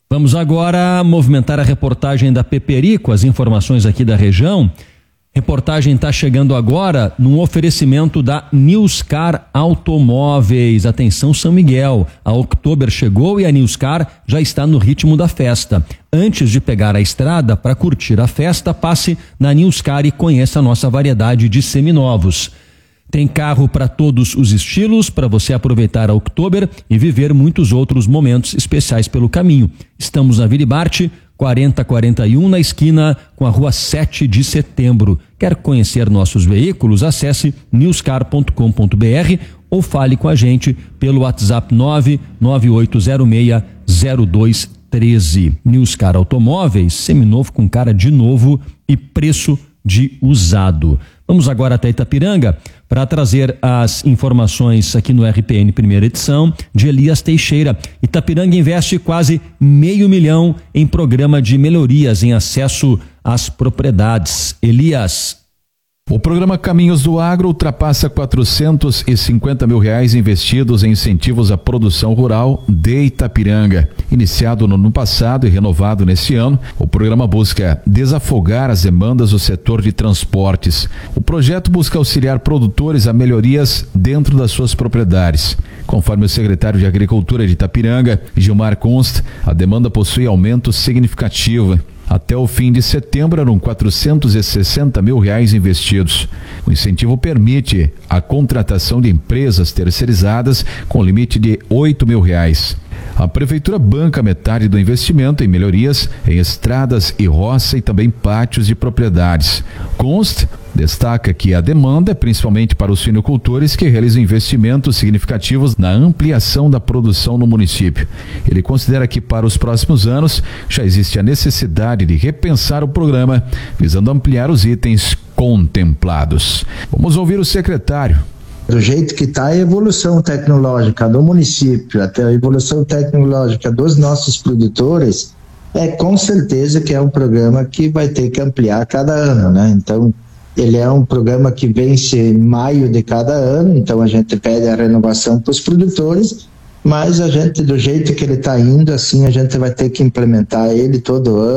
Vamos agora movimentar a reportagem da Peperico, as informações aqui da região. Reportagem está chegando agora num oferecimento da Newscar Automóveis. Atenção, São Miguel, a Oktober chegou e a Newscar já está no ritmo da festa. Antes de pegar a estrada para curtir a festa, passe na Newscar e conheça a nossa variedade de seminovos. Tem carro para todos os estilos, para você aproveitar a Oktober e viver muitos outros momentos especiais pelo caminho. Estamos na Vila Bart, 4041, na esquina com a rua 7 de setembro. Quer conhecer nossos veículos? Acesse newscar.com.br ou fale com a gente pelo WhatsApp 998060213. Newscar Automóveis, seminovo com cara de novo e preço de usado. Vamos agora até Itapiranga para trazer as informações aqui no RPN primeira edição de Elias Teixeira. Itapiranga investe quase R$500 mil em programa de melhorias em acesso às propriedades. Elias. O programa Caminhos do Agro ultrapassa R$450 mil investidos em incentivos à produção rural de Itapiranga. Iniciado no ano passado e renovado neste ano, o programa busca desafogar as demandas do setor de transportes. O projeto busca auxiliar produtores a melhorias dentro das suas propriedades. Conforme o secretário de Agricultura de Itapiranga, Gilmar Const, a demanda possui aumento significativo. Até o fim de setembro eram R$460 mil investidos. O incentivo permite a contratação de empresas terceirizadas com limite de R$8 mil. A prefeitura banca metade do investimento em melhorias em estradas e roça e também pátios de propriedades. Const destaca que a demanda é principalmente para os suinocultores que realizam investimentos significativos na ampliação da produção no município. Ele considera que para os próximos anos já existe a necessidade de repensar o programa, visando ampliar os itens contemplados. Vamos ouvir o secretário. Do jeito que está a evolução tecnológica do município, até a evolução tecnológica dos nossos produtores, com certeza que é um programa que vai ter que ampliar cada ano, né? Então, ele é um programa que vence em maio de cada ano, então a gente pede a renovação para os produtores, mas a gente, do jeito que ele está indo, assim, a gente vai ter que implementar ele todo ano.